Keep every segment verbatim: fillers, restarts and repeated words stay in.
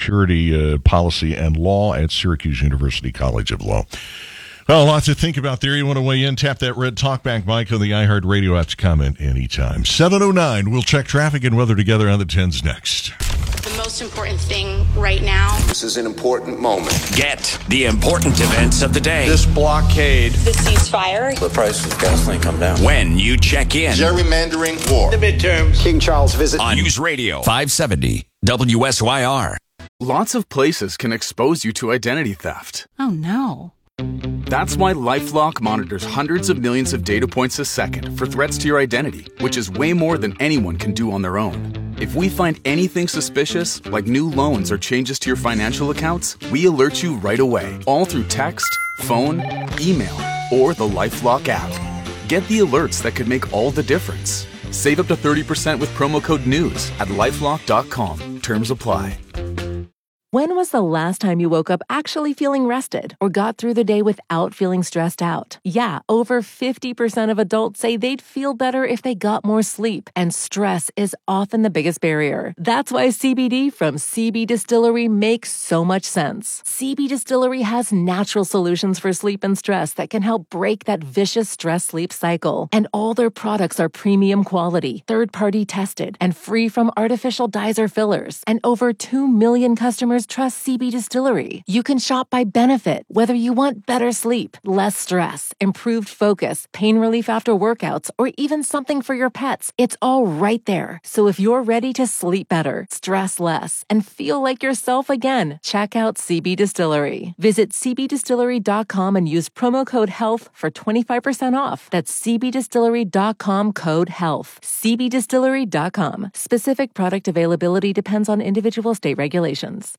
Security uh, Policy and Law at Syracuse University College of Law. Well, a lot to think about there. You want to weigh in, tap that red talkback mic on the iHeartRadio app to comment anytime. seven oh nine, we'll check traffic and weather together on the tens next. The most important thing right now. This is an important moment. Get the important events of the day. This blockade. The ceasefire. The price of gasoline come down. When you check in. Gerrymandering war. The midterms. King Charles visit. On News Radio five seventy W S Y R. Lots of places can expose you to identity theft. Oh, no. That's why LifeLock monitors hundreds of millions of data points a second for threats to your identity, which is way more than anyone can do on their own. If we find anything suspicious, like new loans or changes to your financial accounts, we alert you right away, all through text, phone, email, or the LifeLock app. Get the alerts that could make all the difference. Save up to thirty percent with promo code NEWS at lifelock dot com. Terms apply. When was the last time you woke up actually feeling rested or got through the day without feeling stressed out? Yeah, over fifty percent of adults say they'd feel better if they got more sleep, and stress is often the biggest barrier. That's why C B D from C B Distillery makes so much sense. C B Distillery has natural solutions for sleep and stress that can help break that vicious stress-sleep cycle. And all their products are premium quality, third-party tested, and free from artificial dyes or fillers. And over two million customers trust C B Distillery. You can shop by benefit, whether you want better sleep, less stress, improved focus, pain relief after workouts, or even something for your pets. It's all right there. So if you're ready to sleep better, stress less, and feel like yourself again, check out C B Distillery. Visit c b distillery dot com and use promo code HEALTH for twenty-five percent off. That's c b distillery dot com code HEALTH. c b distillery dot com. Specific product availability depends on individual state regulations.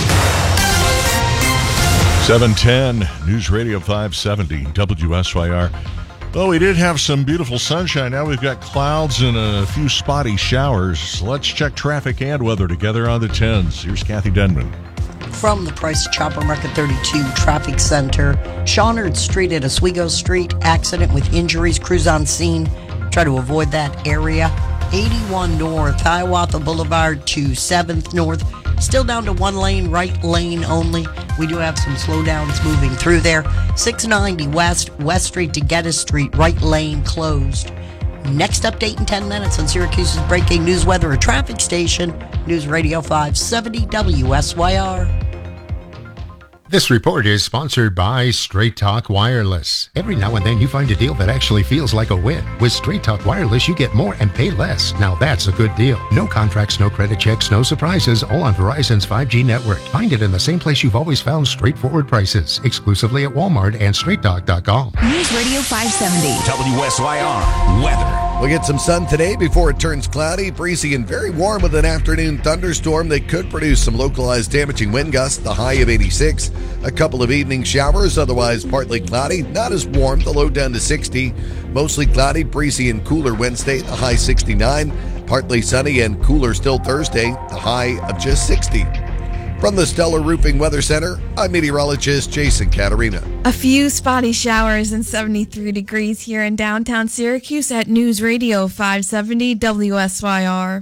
seven ten, News Radio five seventy, W S Y R. Well, we did have some beautiful sunshine. Now we've got clouds and a few spotty showers. Let's check traffic and weather together on the tens. Here's Kathy Denman. From the Price Chopper Market thirty-two Traffic Center, Shawnard Street at Oswego Street, accident with injuries, crews on scene. Try to avoid that area. eighty-one North, Hiawatha Boulevard to seventh North. Still down to one lane, right lane only. We do have some slowdowns moving through there. six ninety West, West Street to Geddes Street, right lane closed. Next update in ten minutes on Syracuse's breaking news weather and traffic station, News Radio five seventy W S Y R. This report is sponsored by Straight Talk Wireless. Every now and then you find a deal that actually feels like a win. With Straight Talk Wireless, you get more and pay less. Now that's a good deal. No contracts, no credit checks, no surprises, all on Verizon's five G network. Find it in the same place you've always found straightforward prices. Exclusively at Walmart and straight talk dot com. News Radio five seventy. W S Y R. Weather. We'll get some sun today before it turns cloudy, breezy, and very warm with an afternoon thunderstorm that could produce some localized damaging wind gusts, the high of eighty-six. A couple of evening showers, otherwise partly cloudy, not as warm, the low down to sixty. Mostly cloudy, breezy, and cooler Wednesday, the high sixty-nine. Partly sunny and cooler still Thursday, the high of just sixty. From the Stellar Roofing Weather Center, I'm meteorologist Jason Caterina. A few spotty showers and seventy-three degrees here in downtown Syracuse at News Radio five seventy W S Y R.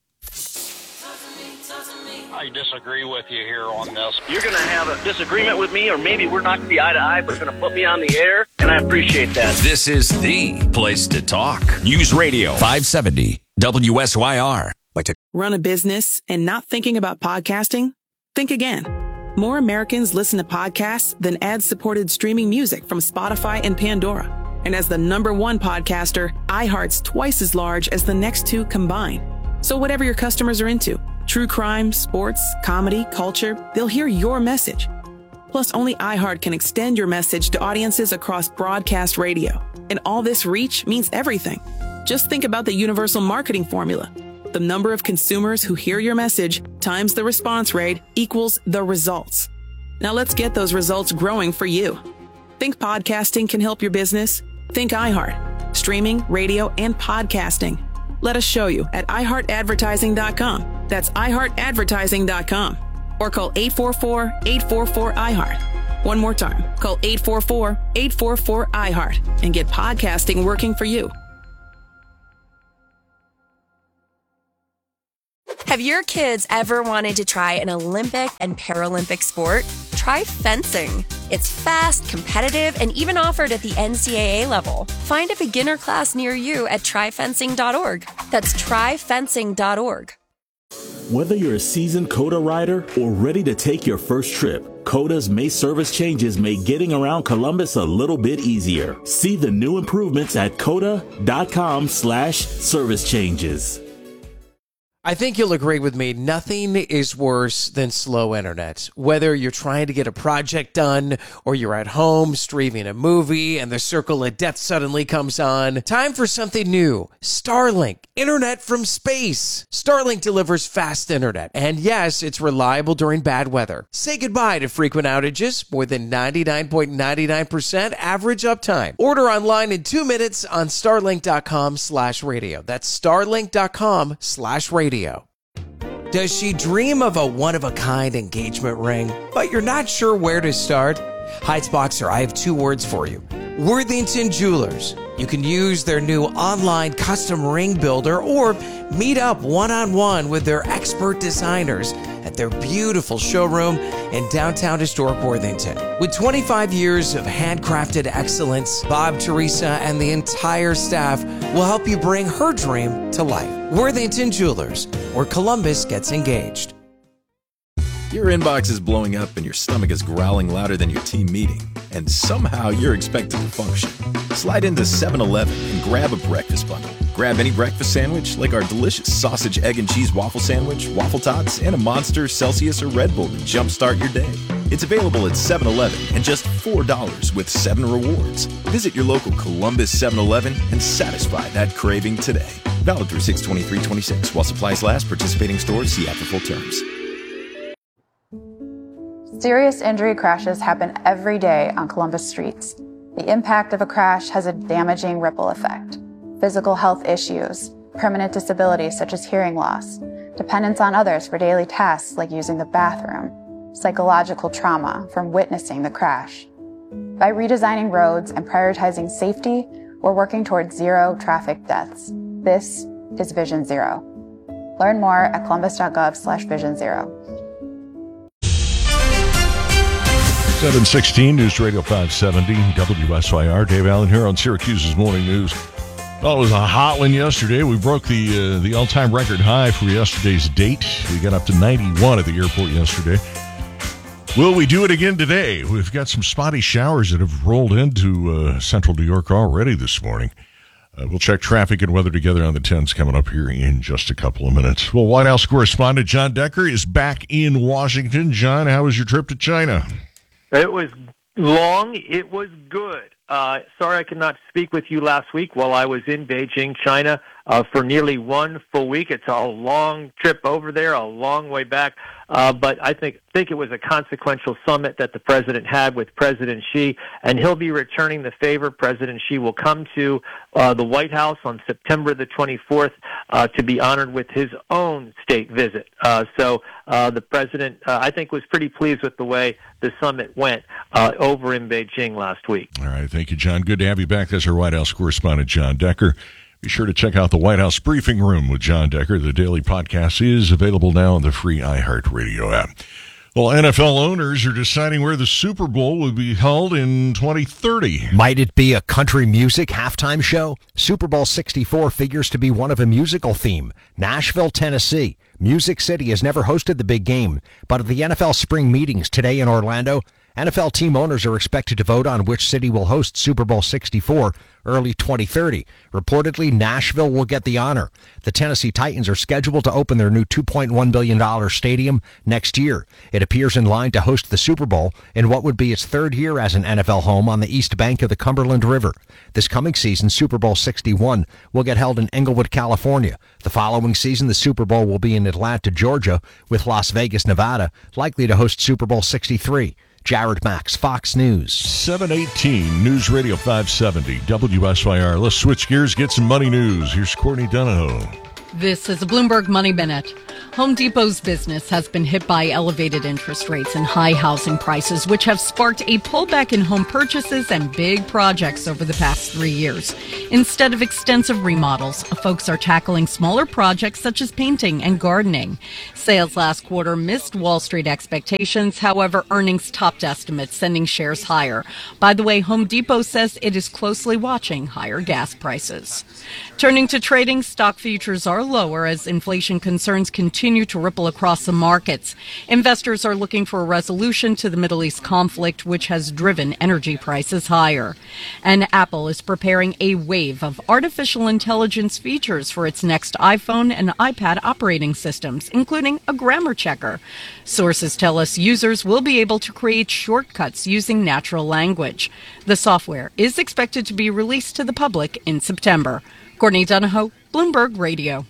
I disagree with you here on this. You're going to have a disagreement with me, or maybe we're not going to be eye to eye, but you're going to put me on the air, and I appreciate that. This is the place to talk. News Radio five seventy W S Y R. Run a business and not thinking about podcasting? Think again. More Americans listen to podcasts than ad-supported streaming music from Spotify and Pandora. And as the number one podcaster, iHeart's twice as large as the next two combined. So whatever your customers are into, true crime, sports, comedy, culture, they'll hear your message. Plus, only iHeart can extend your message to audiences across broadcast radio. And all this reach means everything. Just think about the universal marketing formula. The number of consumers who hear your message times the response rate equals the results. Now let's get those results growing for you. Think podcasting can help your business? Think iHeart. Streaming, radio, and podcasting. Let us show you at i heart advertising dot com. That's i heart advertising dot com. Or call eight four four, eight four four, I heart. One more time. Call eight four four, eight four four, I heart and get podcasting working for you. Have your kids ever wanted to try an Olympic and Paralympic sport? Try fencing. It's fast, competitive, and even offered at the N C double A level. Find a beginner class near you at try fencing dot org. That's try fencing dot org. Whether you're a seasoned COTA rider or ready to take your first trip, COTA's May service changes make getting around Columbus a little bit easier. See the new improvements at cota.com slash service changes. I think you'll agree with me. Nothing is worse than slow internet. Whether you're trying to get a project done or you're at home streaming a movie and the circle of death suddenly comes on. Time for something new. Starlink. Internet from space. Starlink delivers fast internet. And yes, it's reliable during bad weather. Say goodbye to frequent outages. More than ninety-nine point nine nine percent average uptime. Order online in two minutes on starlink.com slash radio. That's starlink.com slash radio. Does she dream of a one-of-a-kind engagement ring, but you're not sure where to start? Heights Boxer, I have two words for you. Worthington Jewelers. You can use their new online custom ring builder or meet up one-on-one with their expert designers at their beautiful showroom in downtown historic Worthington. With twenty-five years of handcrafted excellence, Bob, Teresa, and the entire staff will help you bring her dream to life. Worthington Jewelers, where Columbus gets engaged. Your inbox is blowing up and your stomach is growling louder than your team meeting, and somehow you're expected to function. Slide into seven eleven and grab a breakfast bundle. Grab any breakfast sandwich like our delicious sausage, egg, and cheese waffle sandwich, waffle tots, and a Monster, Celsius, or Red Bull to jumpstart your day. It's available at seven eleven and just four dollars with seven rewards. Visit your local Columbus seven eleven and satisfy that craving today. Valid through six twenty-three twenty-six while supplies last. Participating stores, see after full terms. Serious injury crashes happen every day on Columbus streets. The impact of a crash has a damaging ripple effect. Physical health issues, permanent disabilities such as hearing loss, dependence on others for daily tasks like using the bathroom, psychological trauma from witnessing the crash. By redesigning roads and prioritizing safety, we're working towards zero traffic deaths. This is Vision Zero. Learn more at columbus.gov slash vision zero. seven sixteen News Radio five seventy W S Y R. Dave Allen here on Syracuse's Morning News. Well, it was a hot one yesterday. We broke the uh, the all-time record high for yesterday's date. We got up to ninety-one at the airport yesterday. Will we do it again today? We've got some spotty showers that have rolled into uh, central New York already this morning. Uh, we'll check traffic and weather together on the tens coming up here in just a couple of minutes. Well, White House correspondent John Decker is back in Washington. John, how was your trip to China? It was long. It was good. Uh, sorry I could not speak with you last week while I was in Beijing, China, uh, for nearly one full week. It's a long trip over there, a long way back. Uh, but I think think it was a consequential summit that the president had with President Xi, and he'll be returning the favor. President Xi will come to uh, the White House on September the twenty-fourth uh, to be honored with his own state visit. Uh, so uh, the president, uh, I think, was pretty pleased with the way the summit went uh, over in Beijing last week. All right, thank you, John. Good to have you back. That's our White House correspondent, John Decker. Be sure to check out the White House Briefing Room with John Decker. The daily podcast is available now on the free iHeartRadio app. Well, N F L owners are deciding where the Super Bowl will be held in twenty thirty. Might it be a country music halftime show? Super Bowl sixty-four figures to be one of a musical theme. Nashville, Tennessee. Music City has never hosted the big game, but at the N F L spring meetings today in Orlando, N F L team owners are expected to vote on which city will host Super Bowl sixty-four early twenty thirty. Reportedly, Nashville will get the honor. The Tennessee Titans are scheduled to open their new two point one billion dollars stadium next year. It appears in line to host the Super Bowl in what would be its third year as an N F L home on the east bank of the Cumberland River. This coming season, Super Bowl sixty-one will get held in Englewood, California. The following season, the Super Bowl will be in Atlanta, Georgia, with Las Vegas, Nevada, likely to host Super Bowl sixty-three. Jared Max, Fox News. seven eighteen News Radio five seventy W S Y R. Let's switch gears, get some money news. Here's Courtney Donahoe. This is a Bloomberg Money Minute. Home Depot's business has been hit by elevated interest rates and high housing prices, which have sparked a pullback in home purchases and big projects over the past three years. Instead of extensive remodels, folks are tackling smaller projects such as painting and gardening. Sales last quarter missed Wall Street expectations. However, earnings topped estimates, sending shares higher. By the way, Home Depot says it is closely watching higher gas prices. Turning to trading, stock futures are lower as inflation concerns continue to ripple across the markets. Investors are looking for a resolution to the Middle East conflict, which has driven energy prices higher. And Apple is preparing a wave of artificial intelligence features for its next iPhone and iPad operating systems, including a grammar checker. Sources tell us users will be able to create shortcuts using natural language. The software is expected to be released to the public in September. Courtney Donahoe, Bloomberg Radio.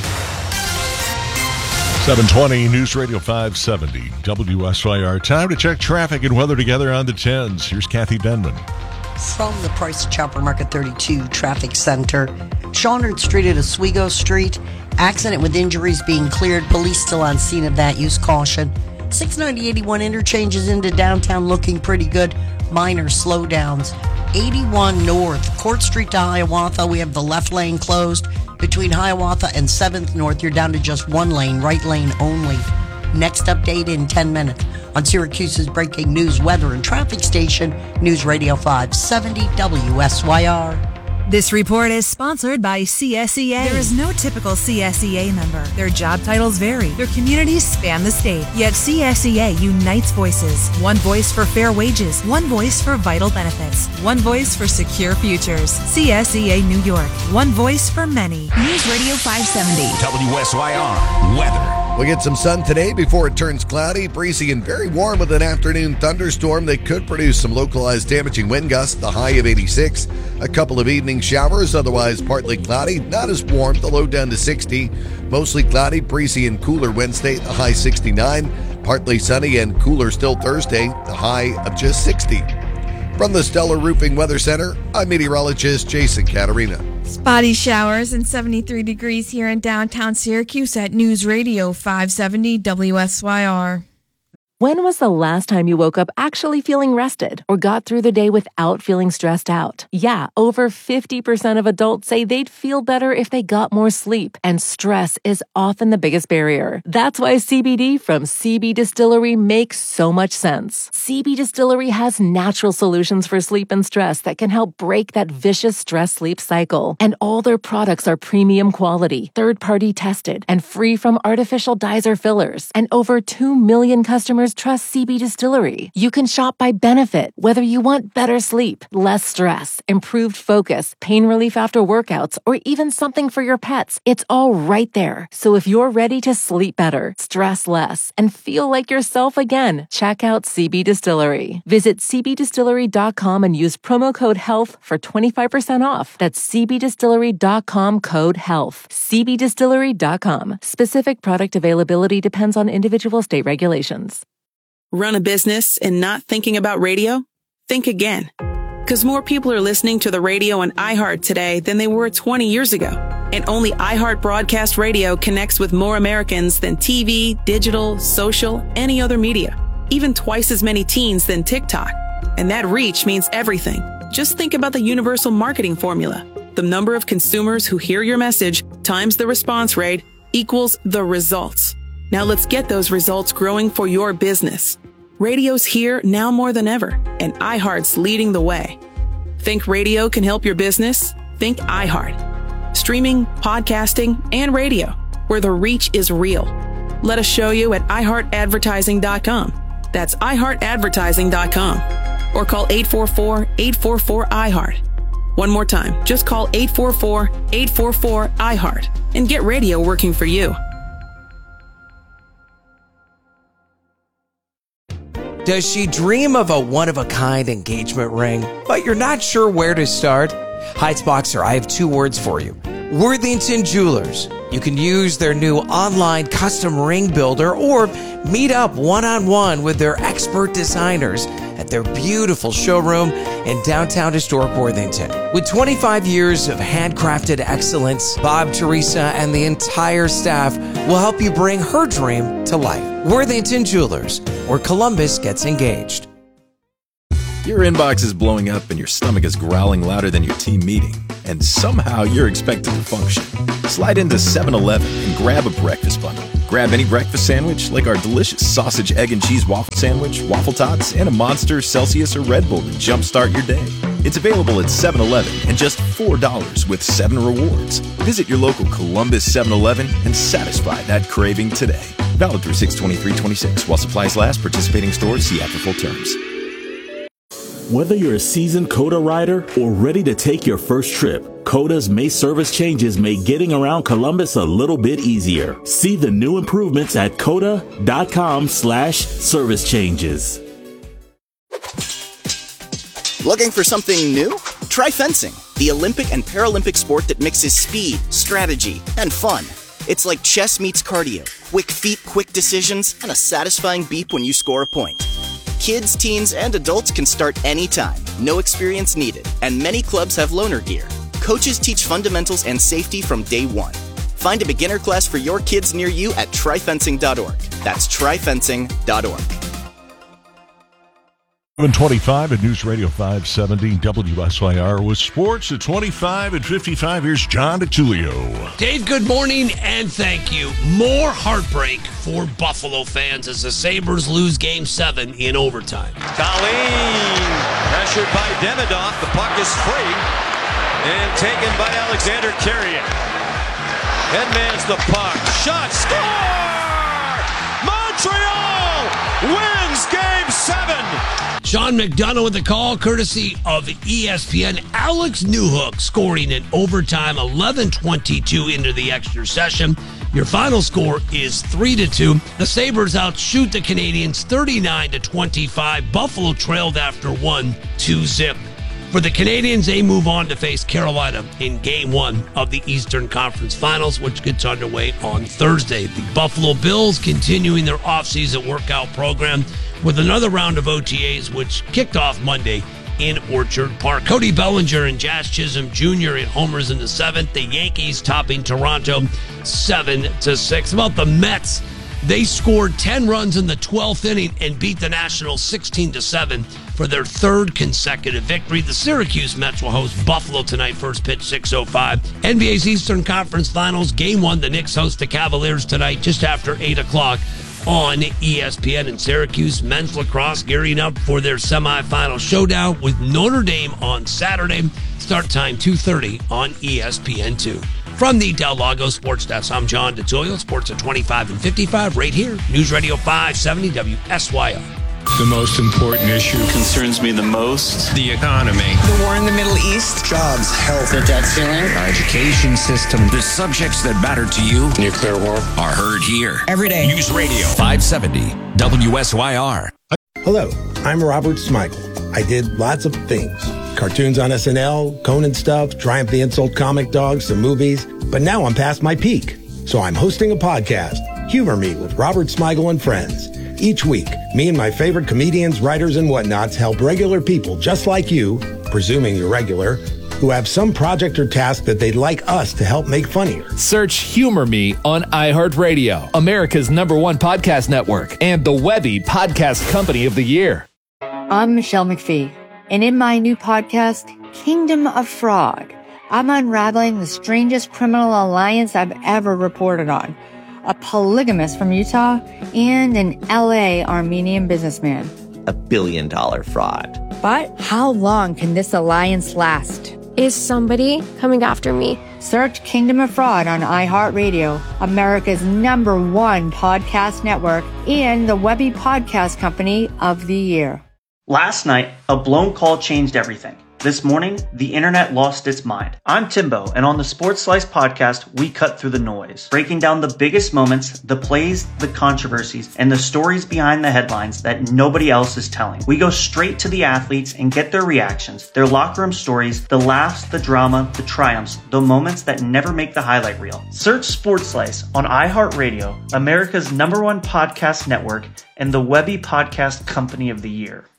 seven twenty News Radio five seventy W S Y R. Time to check traffic and weather together on the tens. Here's Kathy Denman. From the Price Chopper Market thirty-two Traffic Center, Shawnard Street at Oswego Street. Accident with injuries being cleared. Police still on scene of that. Use caution. six ninety eighty-one interchanges into downtown looking pretty good. Minor slowdowns. eighty-one North, Court Street to Hiawatha. We have the left lane closed. Between Hiawatha and seventh North, you're down to just one lane, right lane only. Next update in ten minutes on Syracuse's breaking news, weather, and traffic station, News Radio five seventy W S Y R. This report is sponsored by C S E A. There is no typical C S E A member. Their job titles vary. Their communities span the state. Yet C S E A unites voices. One voice for fair wages. One voice for vital benefits. One voice for secure futures. C S E A New York. One voice for many. News Radio five seventy. W S Y R. Weather. We'll get some sun today before it turns cloudy, breezy, and very warm with an afternoon thunderstorm that could produce some localized damaging wind gusts, the high of eighty-six. A couple of evening showers, otherwise partly cloudy, not as warm, the low down to sixty. Mostly cloudy, breezy, and cooler Wednesday, the high sixty-nine. Partly sunny and cooler still Thursday, the high of just sixty. From the Stellar Roofing Weather Center, I'm meteorologist Jason Caterina. Spotty showers and seventy-three degrees here in downtown Syracuse at News Radio five seventy W S Y R. When was the last time you woke up actually feeling rested or got through the day without feeling stressed out? Yeah, over fifty percent of adults say they'd feel better if they got more sleep, and stress is often the biggest barrier. That's why C B D from C B Distillery makes so much sense. C B Distillery has natural solutions for sleep and stress that can help break that vicious stress-sleep cycle. And all their products are premium quality, third-party tested, and free from artificial dyes or fillers. And over two million customers trust C B Distillery. You can shop by benefit, whether you want better sleep, less stress, improved focus, pain relief after workouts, or even something for your pets. It's all right there. So if you're ready to sleep better, stress less, and feel like yourself again, check out C B Distillery. Visit c b distillery dot com and use promo code HEALTH for twenty-five percent off. That's c b distillery dot com code HEALTH. c b distillery dot com. Specific product availability depends on individual state regulations. Run a business and not thinking about radio? Think again. Because more people are listening to the radio on iHeart today than they were twenty years ago. And only iHeart Broadcast Radio connects with more Americans than T V, digital, social, any other media. Even twice as many teens than TikTok. And that reach means everything. Just think about the universal marketing formula. The number of consumers who hear your message times the response rate equals the results. Now let's get those results growing for your business. Radio's here now more than ever, and iHeart's leading the way. Think radio can help your business? Think iHeart. Streaming, podcasting, and radio, where the reach is real. Let us show you at i heart advertising dot com. That's i heart advertising dot com. Or call eight four four, eight four four, I heart. One more time, just call eight four four, eight four four, I heart and get radio working for you. Does she dream of a one-of-a-kind engagement ring, but you're not sure where to start? Heights Boxer, I have two words for you. Worthington Jewelers. You can use their new online custom ring builder or meet up one-on-one with their expert designers at their beautiful showroom in downtown historic Worthington. With twenty-five years of handcrafted excellence, Bob, Teresa, and the entire staff will help you bring her dream to life. Worthington Jewelers, where Columbus gets engaged. Your inbox is blowing up and your stomach is growling louder than your team meeting, and somehow you're expected to function. Slide into seven eleven and grab a breakfast bundle. Grab any breakfast sandwich like our delicious sausage, egg, and cheese waffle sandwich, waffle tots, and a Monster, Celsius, or Red Bull to jumpstart your day. It's available at seven eleven and just four dollars with seven rewards. Visit your local Columbus seven eleven and satisfy that craving today. Valid through six twenty-three twenty-six while supplies last. Participating stores see after full terms. Whether you're a seasoned COTA rider or ready to take your first trip, COTA's May service changes make getting around Columbus a little bit easier. See the new improvements at cota.com slash service changes. Looking for something new? Try fencing, the Olympic and Paralympic sport that mixes speed, strategy, and fun. It's like chess meets cardio, quick feet, quick decisions, and a satisfying beep when you score a point. Kids, teens, and adults can start anytime. No experience needed. And many clubs have loaner gear. Coaches teach fundamentals and safety from day one. Find a beginner class for your kids near you at try fencing dot org. That's try fencing dot org. seven twenty-five at News Radio five seventy W S Y R with sports at twenty-five and fifty-five. Here's John DeTulio. Dave, good morning and thank you. More heartbreak for Buffalo fans as the Sabres lose Game seven in overtime. Colleen pressured by Demidov. The puck is free and taken by Alexander Carrier. Headmans the puck. Shot. Score! Montreal wins Game seven. Sean McDonough with the call, courtesy of E S P N. Alex Newhook scoring in overtime, eleven twenty-two into the extra session. Your final score is three to two. The Sabres outshoot the Canadians thirty-nine to twenty-five. Buffalo trailed after one, two zip. For the Canadians, they move on to face Carolina in Game one of the Eastern Conference Finals, which gets underway on Thursday. The Buffalo Bills continuing their offseason workout program with another round of O T As, which kicked off Monday in Orchard Park. Cody Bellinger and Jazz Chisholm Junior in homers in the seventh. The Yankees topping Toronto seven to six. About the Mets, they scored ten runs in the twelfth inning and beat the Nationals sixteen to seven for their third consecutive victory. The Syracuse Mets will host Buffalo tonight, first pitch six oh five. N B A's Eastern Conference Finals, Game one, the Knicks host the Cavaliers tonight just after eight o'clock on E S P N. In Syracuse, men's lacrosse gearing up for their semifinal showdown with Notre Dame on Saturday. Start time two thirty on E S P N two. From the Del Lago Sports Desk, I'm John DeTulio. Sports at twenty-five and fifty-five right here. News Radio five seventy W S Y R. The most important issue concerns me the most, the economy. The war in the Middle East. Jobs, health, the debt ceiling. Our education system. The subjects that matter to you. Nuclear war. Are heard here. Every day. News Radio five seventy W S Y R. Hello, I'm Robert Smigel. I did lots of things. Cartoons on S N L, Conan stuff, Triumph the Insult Comic Dogs, some movies. But now I'm past my peak. So I'm hosting a podcast, Humor Me with Robert Smigel and Friends. Each week, me and my favorite comedians, writers, and whatnots help regular people just like you, presuming you're regular, who have some project or task that they'd like us to help make funnier. Search Humor Me on iHeartRadio, America's number one podcast network, and the Webby Podcast Company of the Year. I'm Michelle McPhee, and in my new podcast, Kingdom of Fraud, I'm unraveling the strangest criminal alliance I've ever reported on. A polygamist from Utah, and an L A Armenian businessman. A billion dollar fraud. But how long can this alliance last? Is somebody coming after me? Search Kingdom of Fraud on iHeartRadio, America's number one podcast network, and the Webby Podcast Company of the Year. Last night, a blown call changed everything. This morning, the internet lost its mind. I'm Timbo, and on the Sports Slice podcast, we cut through the noise, breaking down the biggest moments, the plays, the controversies, and the stories behind the headlines that nobody else is telling. We go straight to the athletes and get their reactions, their locker room stories, the laughs, the drama, the triumphs, the moments that never make the highlight reel. Search Sports Slice on iHeartRadio, America's number one podcast network, and the Webby Podcast Company of the Year.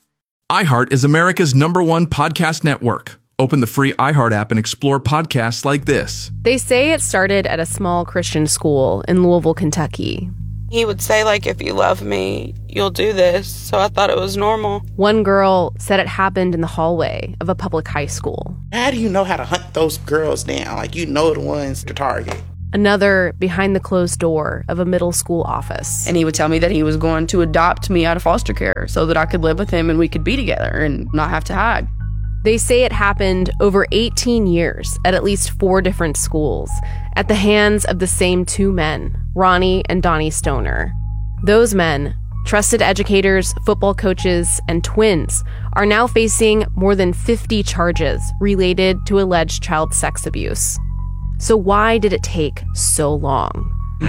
iHeart is America's number one podcast network. Open the free iHeart app and explore podcasts like this. They say it started at a small Christian school in Louisville, Kentucky. He would say, like, if you love me, you'll do this. So I thought it was normal. One girl said it happened in the hallway of a public high school. How do you know how to hunt those girls down? Like, you know the ones to target. Another behind the closed door of a middle school office. And he would tell me that he was going to adopt me out of foster care so that I could live with him and we could be together and not have to hide. They say it happened over eighteen years at at least four different schools at the hands of the same two men, Ronnie and Donnie Stoner. Those men, trusted educators, football coaches, and twins, are now facing more than fifty charges related to alleged child sex abuse. So why did it take so long?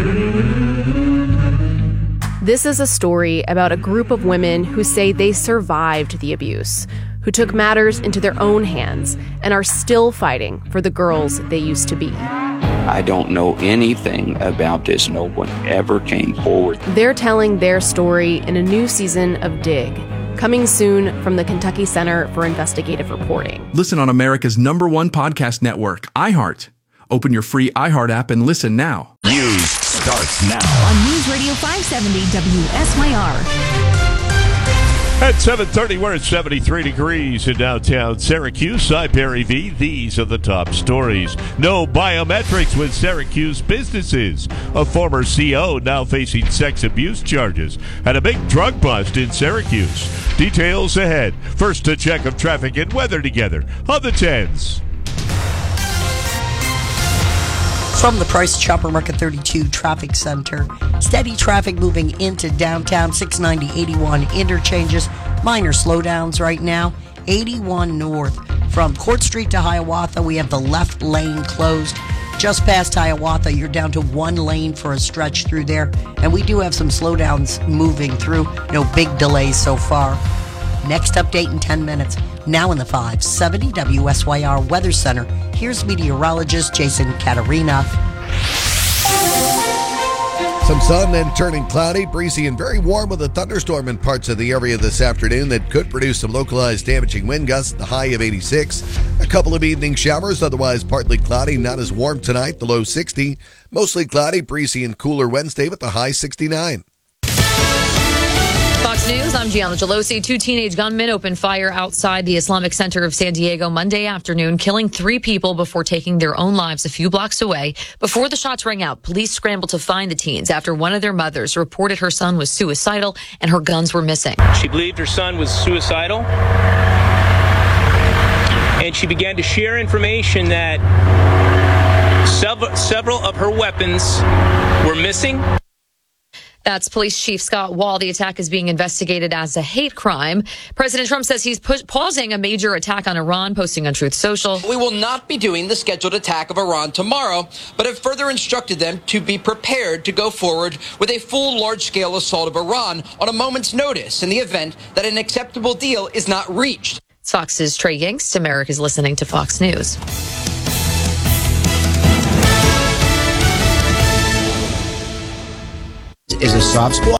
This is a story about a group of women who say they survived the abuse, who took matters into their own hands and are still fighting for the girls they used to be. I don't know anything about this. No one ever came forward. They're telling their story in a new season of Dig, coming soon from the Kentucky Center for Investigative Reporting. Listen on America's number one podcast network, iHeart. Open your free iHeart app and listen now. News starts now. On News Radio five seventy W S Y R. At seven thirty, we're at seventy-three degrees in downtown Syracuse. I'm Barry V. These are the top stories. No biometrics with Syracuse businesses. A former C O now facing sex abuse charges. And a big drug bust in Syracuse. Details ahead. First, a check of traffic and weather together on the tens. From the Price Chopper Market thirty-two Traffic Center, steady traffic moving into downtown, six ninety eighty-one interchanges. Minor slowdowns right now, eighty-one north. From Court Street to Hiawatha, we have the left lane closed. Just past Hiawatha, you're down to one lane for a stretch through there. And we do have some slowdowns moving through. No big delays so far. Next update in ten minutes. Now in the five seventy W S Y R Weather Center, here's meteorologist Jason Katarina. Some sun, then turning cloudy, breezy, and very warm with a thunderstorm in parts of the area this afternoon that could produce some localized damaging wind gusts, the high of eighty-six. A couple of evening showers, otherwise partly cloudy, not as warm tonight, the low sixty. Mostly cloudy, breezy, and cooler Wednesday with the high sixty-nine. Fox News, I'm Gianna Gelosi. Two teenage gunmen opened fire outside the Islamic Center of San Diego Monday afternoon, killing three people before taking their own lives a few blocks away. Before the shots rang out, police scrambled to find the teens after one of their mothers reported her son was suicidal and her guns were missing. She believed her son was suicidal, and she began to share information that several, several of her weapons were missing. That's Police Chief Scott Wall. The attack is being investigated as a hate crime. President Trump says he's push- pausing a major attack on Iran, posting on Truth Social. We will not be doing the scheduled attack of Iran tomorrow, but have further instructed them to be prepared to go forward with a full large-scale assault of Iran on a moment's notice in the event that an acceptable deal is not reached. It's Fox's Trey Yingst. America's listening to Fox News. Is a soft spot.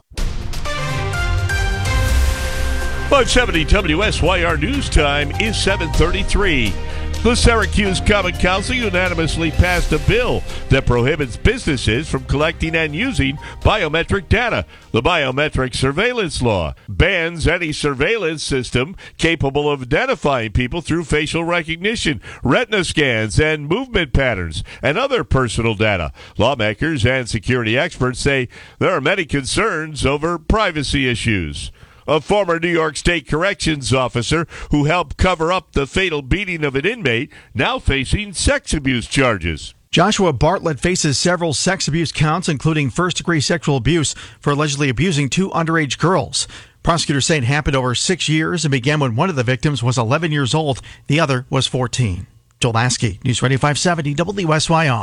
five seventy W S Y R News Time is seven thirty-three. The Syracuse Common Council unanimously passed a bill that prohibits businesses from collecting and using biometric data. The Biometric Surveillance Law bans any surveillance system capable of identifying people through facial recognition, retina scans, and movement patterns, and other personal data. Lawmakers and security experts say there are many concerns over privacy issues. A former New York State corrections officer who helped cover up the fatal beating of an inmate, now facing sex abuse charges. Joshua Bartlett faces several sex abuse counts, including first-degree sexual abuse for allegedly abusing two underage girls. Prosecutors say it happened over six years and began when one of the victims was eleven years old. The other was fourteen. Joel Lasky, News Radio five seventy W S Y R.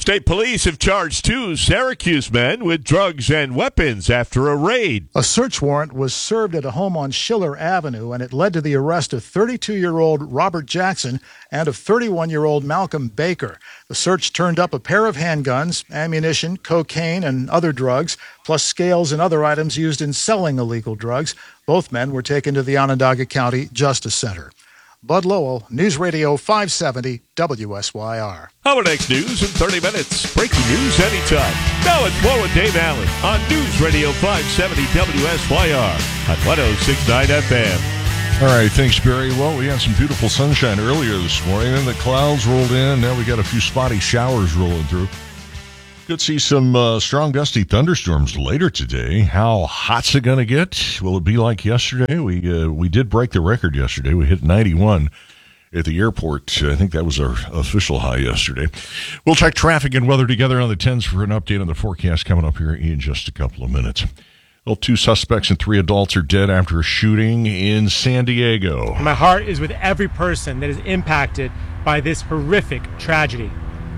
State Police have charged two Syracuse men with drugs and weapons after a raid. A search warrant was served at a home on Schiller Avenue, and it led to the arrest of thirty-two-year-old Robert Jackson and of thirty-one-year-old Malcolm Baker. The search turned up a pair of handguns, ammunition, cocaine, and other drugs, plus scales and other items used in selling illegal drugs. Both men were taken to the Onondaga County Justice Center. Bud Lowell, News Radio five seventy W S Y R. Our next news in thirty minutes. Breaking news anytime. Now it's more with Dave Allen on News Radio five seventy W S Y R at one oh six point nine F M. All right, thanks, Barry. Well, we had some beautiful sunshine earlier this morning, and the clouds rolled in. Now we got a few spotty showers rolling through. Could see some uh, strong gusty thunderstorms later today. How hot's it going to get? Will it be like yesterday? We uh, we did break the record yesterday. We hit ninety-one at the airport. I think that was our official high yesterday. We'll check traffic and weather together on the tens for an update on the forecast coming up here in just a couple of minutes. Well, two suspects and three adults are dead after a shooting in San Diego. My heart is with every person that is impacted by this horrific tragedy.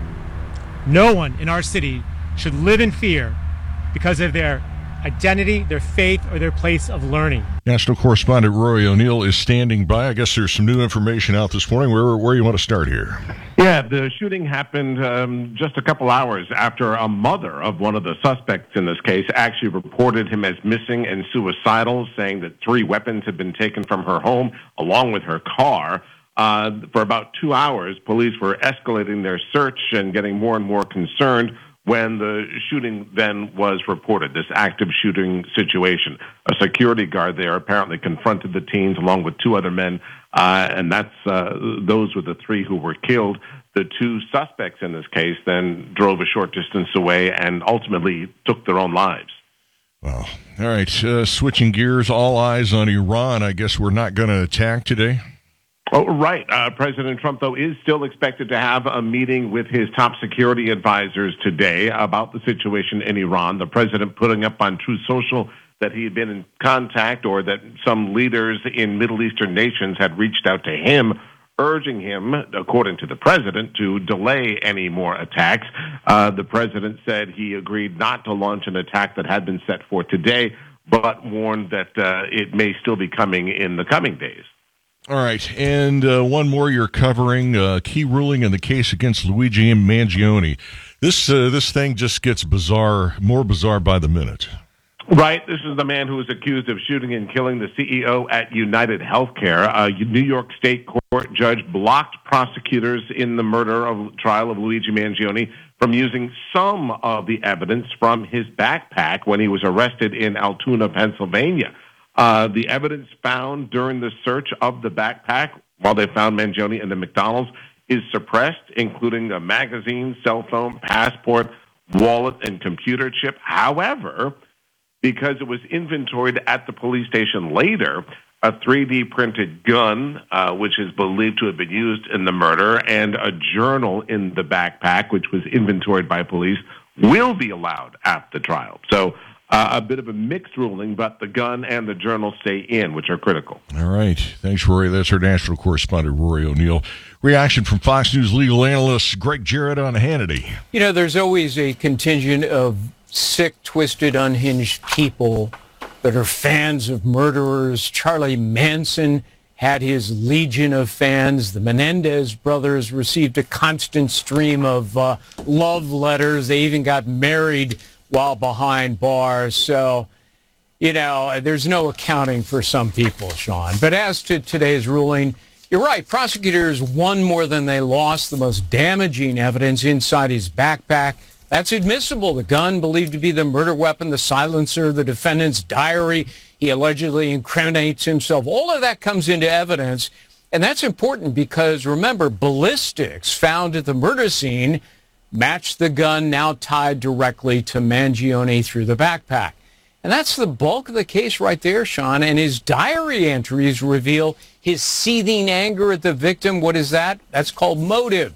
No one in our city should live in fear because of their identity, their faith, or their place of learning. National correspondent Rory O'Neill is standing by. I guess there's some new information out this morning. Where where you want to start here? Yeah, the shooting happened um, just a couple hours after a mother of one of the suspects in this case actually reported him as missing and suicidal, saying that three weapons had been taken from her home along with her car. Uh, for about two hours, police were escalating their search and getting more and more concerned when the shooting then was reported, this active shooting situation. A security guard there apparently confronted the teens along with two other men, uh, and that's uh, those were the three who were killed. The two suspects in this case then drove a short distance away and ultimately took their own lives. Wow. All right, uh, switching gears, all eyes on Iran. I guess we're not going to attack today? Oh, right. Uh, President Trump, though, is still expected to have a meeting with his top security advisors today about the situation in Iran. The president putting up on Truth Social that he had been in contact or that some leaders in Middle Eastern nations had reached out to him, urging him, according to the president, to delay any more attacks. Uh, the president said he agreed not to launch an attack that had been set for today, but warned that uh, it may still be coming in the coming days. All right, and uh, one more you're covering, uh, key ruling in the case against Luigi Mangione. This uh, this thing just gets bizarre, more bizarre by the minute. Right. This is the man who was accused of shooting and killing the C E O at United Healthcare. A New York State court judge blocked prosecutors in the murder of trial of Luigi Mangione from using some of the evidence from his backpack when he was arrested in Altoona, Pennsylvania. Uh, the evidence found during the search of the backpack while they found Mangione in the McDonald's is suppressed, including a magazine, cell phone, passport, wallet, and computer chip. However, because it was inventoried at the police station later, a three D printed gun, uh, which is believed to have been used in the murder, and a journal in the backpack, which was inventoried by police, will be allowed at the trial. So Uh, a bit of a mixed ruling, but the gun and the journal stay in, which are critical. All right. Thanks, Rory. That's our national correspondent, Rory O'Neill. Reaction from Fox News legal analyst Greg Jarrett on Hannity. You know, there's always a contingent of sick, twisted, unhinged people that are fans of murderers. Charlie Manson had his legion of fans. The Menendez brothers received a constant stream of uh, love letters. They even got married while behind bars. So, you know, there's no accounting for some people, Sean. But as to today's ruling, you're right. Prosecutors won more than they lost. The most damaging evidence inside his backpack, that's admissible. The gun believed to be the murder weapon, the silencer, the defendant's diary. He allegedly incriminates himself. All of that comes into evidence. And that's important because, remember, ballistics found at the murder scene matched the gun now tied directly to Mangione through the backpack. And that's the bulk of the case right there, Sean. And his diary entries reveal his seething anger at the victim. What is that? That's called motive.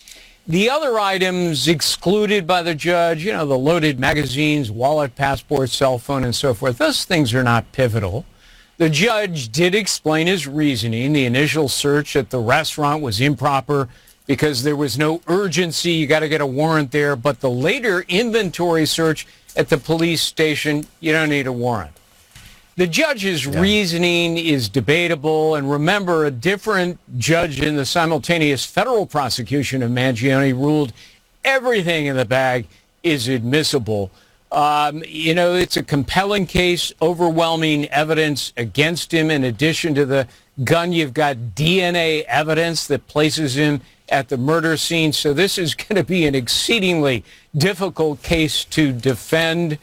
The other items excluded by the judge, you know, the loaded magazines, wallet, passport, cell phone, and so forth, those things are not pivotal. The judge did explain his reasoning. The initial search at the restaurant was improper because there was no urgency. You got to get a warrant there. But the later inventory search at the police station, you don't need a warrant. The judge's yeah. reasoning is debatable. And remember, a different judge in the simultaneous federal prosecution of Mangione ruled everything in the bag is admissible. Um, you know, it's a compelling case, overwhelming evidence against him. In addition to the gun, you've got D N A evidence that places him at the murder scene. So this is going to be an exceedingly difficult case to defend.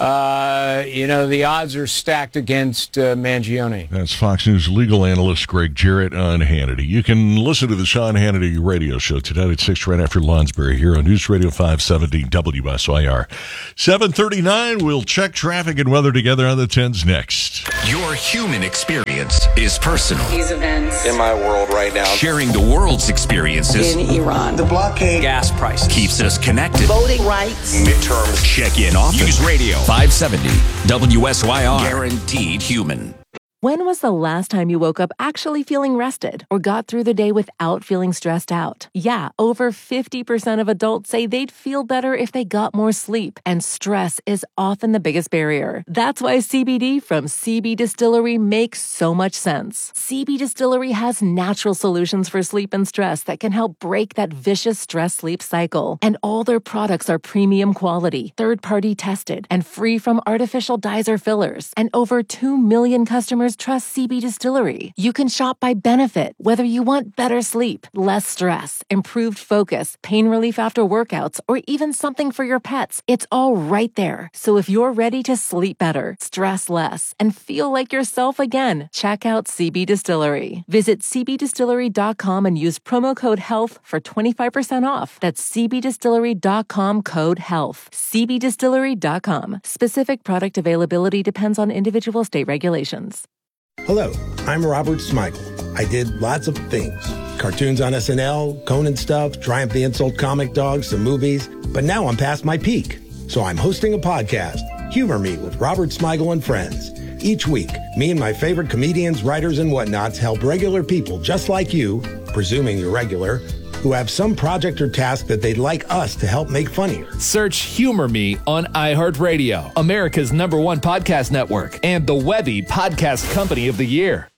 Uh, you know, the odds are stacked against uh, Mangione. That's Fox News legal analyst Greg Jarrett on Hannity. You can listen to the Sean Hannity radio show tonight at six right after Lonsbury here on News Radio five seventy W S Y R. seven thirty-nine, we'll check traffic and weather together on the tens next. Your human experience is personal. These events in my world right now. Sharing the world's experiences in Iran. The blockade. Gas prices. Keeps us connected. Voting rights. Midterms. Check in often. News Radio five seventy W S Y R. Guaranteed human. When was the last time you woke up actually feeling rested or got through the day without feeling stressed out? Yeah, over fifty percent of adults say they'd feel better if they got more sleep, and stress is often the biggest barrier. That's why C B D from C B Distillery makes so much sense. C B Distillery has natural solutions for sleep and stress that can help break that vicious stress-sleep cycle. And all their products are premium quality, third-party tested, and free from artificial dyes or fillers. And over two million customers trust C B Distillery. You can shop by benefit, whether you want better sleep, less stress, improved focus, pain relief after workouts, or even something for your pets. It's all right there. So if you're ready to sleep better, stress less, and feel like yourself again, check out C B Distillery. Visit c b distillery dot com and use promo code HEALTH for twenty-five percent off. That's c b distillery dot com code HEALTH. c b distillery dot com. Specific product availability depends on individual state regulations. Hello, I'm Robert Smigel. I did lots of things. Cartoons on S N L, Conan stuff, Triumph the Insult comic dogs, some movies. But now I'm past my peak. So I'm hosting a podcast, Humor Me with Robert Smigel and Friends. Each week, me and my favorite comedians, writers, and whatnots help regular people just like you, presuming you're regular, who have some project or task that they'd like us to help make funnier. Search Humor Me on iHeartRadio, America's number one podcast network, and the Webby Podcast Company of the Year.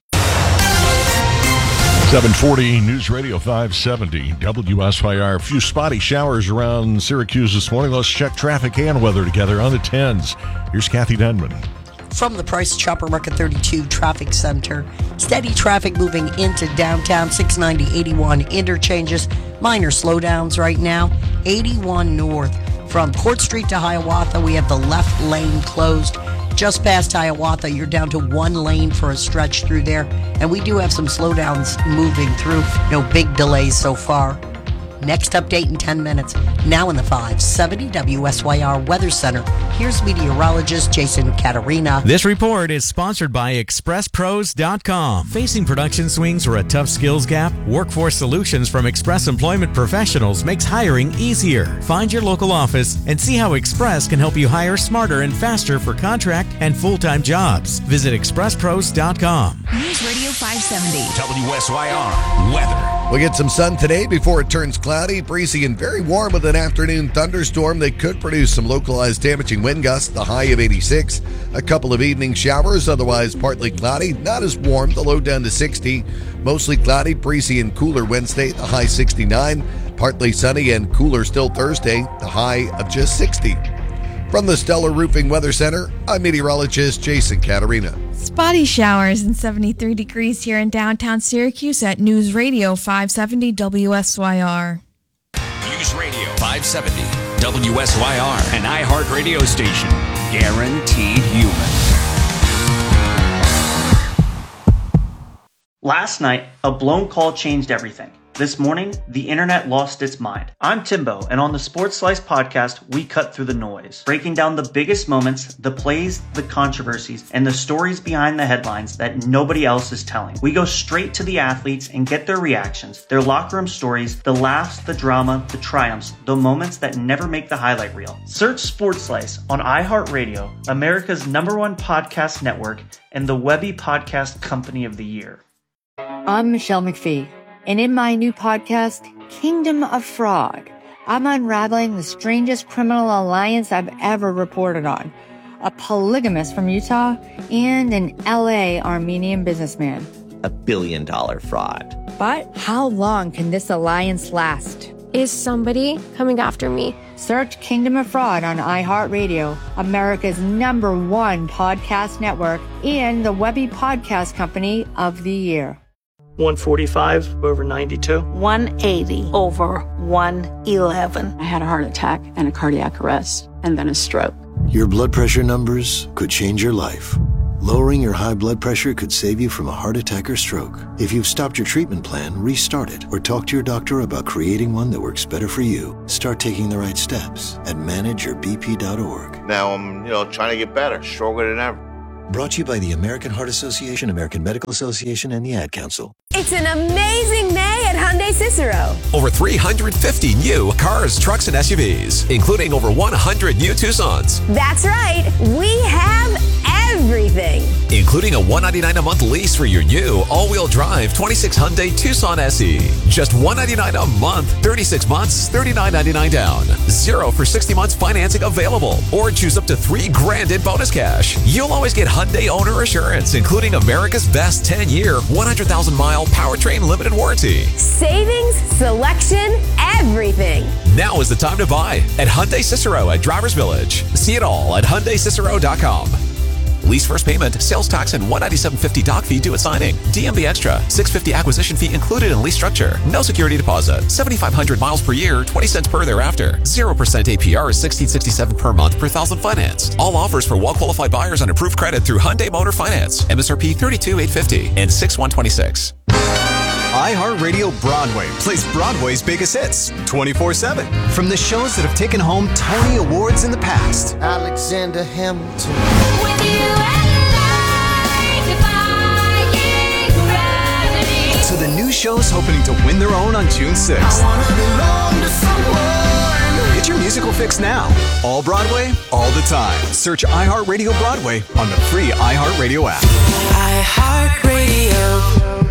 seven forty News Radio five seventy W S Y R. A few spotty showers around Syracuse this morning. Let's check traffic and weather together on the tens. Here's Kathy Denman. From the Price Chopper Market thirty-two Traffic Center, steady traffic moving into downtown six ninety eighty-one interchanges. Minor slowdowns right now. eighty-one north. From Court Street to Hiawatha, we have the left lane closed. Just past Hiawatha, you're down to one lane for a stretch through there. And we do have some slowdowns moving through. No big delays so far. Next update in ten minutes. Now in the five seventy W S Y R Weather Center. Here's meteorologist Jason Caterina. This report is sponsored by Express Pros dot com. Facing production swings or a tough skills gap? Workforce Solutions from Express Employment Professionals makes hiring easier. Find your local office and see how Express can help you hire smarter and faster for contract and full-time jobs. Visit Express Pros dot com. News Radio five seventy W S Y R weather. We'll get some sun today before it turns cloudy, breezy, and very warm with an afternoon thunderstorm that could produce some localized damaging wind gusts, the high of eighty-six. A couple of evening showers, otherwise partly cloudy, not as warm, the low down to sixty. Mostly cloudy, breezy, and cooler Wednesday, the high sixty-nine. Partly sunny and cooler still Thursday, the high of just sixty. From the Stellar Roofing Weather Center, I'm meteorologist Jason Caterina. Spotty showers and seventy-three degrees here in downtown Syracuse at News Radio five seventy W S Y R. News Radio five seventy W S Y R, an iHeart radio station. Guaranteed human. Last night, a blown call changed everything. This morning, the internet lost its mind. I'm Timbo, and on the Sports Slice podcast, we cut through the noise, breaking down the biggest moments, the plays, the controversies, and the stories behind the headlines that nobody else is telling. We go straight to the athletes and get their reactions, their locker room stories, the laughs, the drama, the triumphs, the moments that never make the highlight reel. Search Sports Slice on iHeartRadio, America's number one podcast network, and the Webby Podcast Company of the Year. I'm Michelle McPhee. And in my new podcast, Kingdom of Fraud. I'm unraveling the strangest criminal alliance I've ever reported on. A polygamist from Utah and an L A Armenian businessman. A billion dollar fraud. But how long can this alliance last? Is somebody coming after me? Search Kingdom of Fraud on iHeartRadio, America's number one podcast network, and the Webby Podcast Company of the Year. one forty-five over ninety-two. one eighty over one eleven. I had a heart attack and a cardiac arrest and then a stroke. Your blood pressure numbers could change your life. Lowering your high blood pressure could save you from a heart attack or stroke. If you've stopped your treatment plan, restart it or talk to your doctor about creating one that works better for you. Start taking the right steps at manage your b p dot org. Now I'm, you know, trying to get better, stronger than ever. Brought to you by the American Heart Association, American Medical Association, and the Ad Council. It's an amazing May at Hyundai Cicero. Over three hundred fifty new cars, trucks, and S U Vs, including over one hundred new Tucsons. That's right. We have everything. Including a one hundred ninety-nine dollars a month lease for your new all-wheel drive twenty-six Hyundai Tucson S E. Just one hundred ninety-nine dollars a month, thirty-six months, thirty-nine ninety-nine down. Zero for sixty months financing available. Or choose up to three grand in bonus cash. You'll always get Hyundai Owner Assurance, including America's best ten-year, one hundred thousand mile powertrain limited warranty. Savings, selection, everything. Now is the time to buy at Hyundai Cicero at Drivers Village. See it all at Hyundai Cicero dot com. Lease first payment, sales tax, and one hundred ninety-seven dollars and fifty cents doc fee due at signing. D M V extra, six hundred fifty dollars acquisition fee included in lease structure. No security deposit. seventy-five hundred miles per year, twenty cents per thereafter. zero percent A P R is sixteen sixty-seven per month per thousand financed. All offers for well-qualified buyers on approved credit through Hyundai Motor Finance. M S R P thirty-two thousand eight hundred fifty dollars and six thousand one hundred twenty-six dollars. iHeartRadio Broadway plays Broadway's biggest hits twenty-four seven. From the shows that have taken home Tony Awards in the past. Alexander Hamilton. With you to the new shows hoping to win their own on June sixth. Get your musical fix now. All Broadway, all the time. Search iHeartRadio Broadway on the free iHeartRadio app. iHeartRadio.